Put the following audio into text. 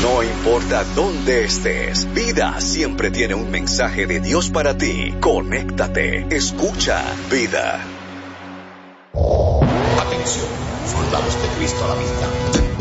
No importa dónde estés, Vida siempre tiene un mensaje de Dios para ti. Conéctate, escucha Vida. Atención, soldados de Cristo a la vista.